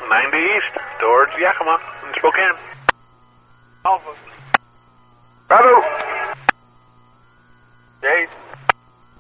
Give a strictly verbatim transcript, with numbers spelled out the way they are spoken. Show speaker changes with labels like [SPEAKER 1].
[SPEAKER 1] ninety east, towards Yakima and Spokane. Alpha.
[SPEAKER 2] Bravo.